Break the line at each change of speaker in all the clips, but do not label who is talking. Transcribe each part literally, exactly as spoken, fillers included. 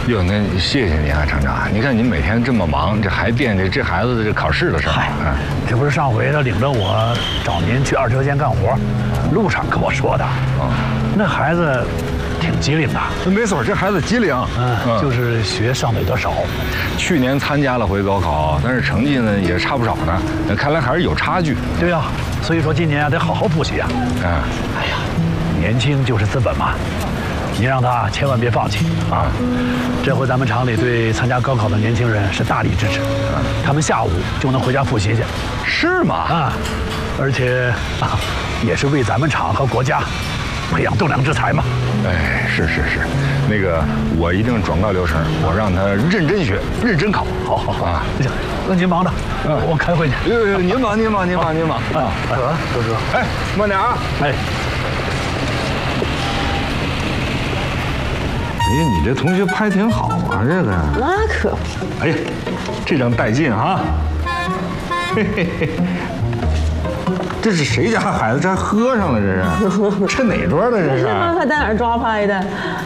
哟，那谢谢您啊，厂长。你看您每天这么忙，这还惦记这孩子的这考试的事儿。
嗨，这不是上回他领着我找您去二车间干活，路上跟我说的。啊，那孩子挺机灵的。
没错，这孩子机灵。
嗯，就是学上的有点少。
去年参加了回高考，但是成绩呢也差不少呢。那看来还是有差距。
对呀，所以说今年得好好复习啊。
嗯，
哎呀，年轻就是资本嘛。您让他千万别放弃啊！这回咱们厂里对参加高考的年轻人是大力支持，他们下午就能回家复习去。
是吗？
啊，而且啊，也是为咱们厂和国家培养栋梁之才嘛。
哎，是是是，那个我一定转告刘成，我让他认真学，认真考。
好好好啊，行，那您忙着，我开会去。
您忙您忙您忙您忙啊！
得，周哥，
哎，慢点啊！
哎。
哎呀，你这同学拍挺好啊，这个。
那可。
哎呀，这张带劲啊！嘿嘿嘿，这是谁家孩子？这还喝上了，这是？这哪桌的这是？
是吗？他在哪儿抓拍的？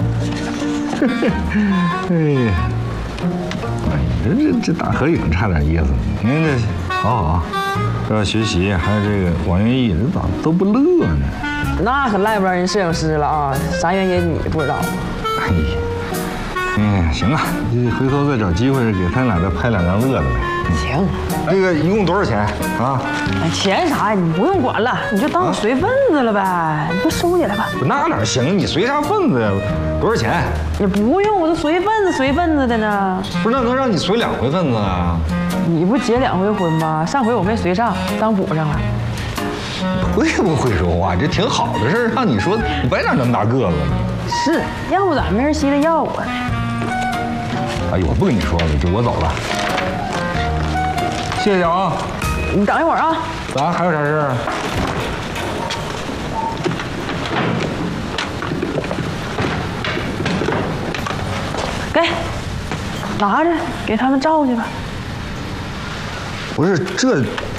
哎呀，哎，这这这打合影差点意思。您这好好，这要学习，还有这个王元义，这咋都不乐呢？
那可赖不着人摄影师了啊！啥原因你不知道？
哎呀，嗯，行啊，这回头再找机会给他俩再拍两张乐的呗。
行。
这个一共多少钱啊？
哎，钱啥呀？你不用管了，你就当随份子了呗，你就收起来吧。
那哪行？你随啥份子呀？多少钱？
也不用，我都随份子随份子的呢。
不是，那能让你随两回份子啊？
你不结两回婚吗？上回我没随上，当补上了。
会不会说话？这挺好的事儿，让你说，你白长这么大个子呢。
是，要不咋没人稀得要我呢？
哎呦，我不跟你说了，这我走了。谢谢啊。
你等一会儿啊。
咋？还有啥事儿？
给，拿着，给他们照去吧。
不是这，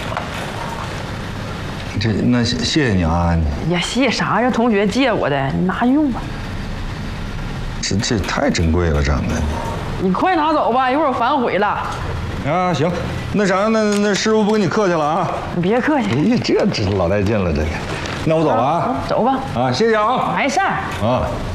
这那谢谢你啊。
呀，谢啥呀？同学借我的，你拿去用吧。
这这太珍贵了，长得。
你快拿走吧，一会儿我反悔了。
啊，行，那啥，那那师傅不跟你客气了啊。
你别客气。
哎呀，这这老带劲了，这个。那我走了啊。
走吧。
啊，谢谢啊。
没事儿。
啊。